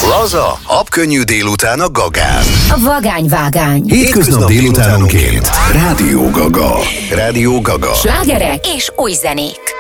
Laza, habkönnyű délután a Gagán. A vagány-vágány. Hétköznap délutánonként. Rádió Gaga. Rádió Gaga. Slágerek és új zenék.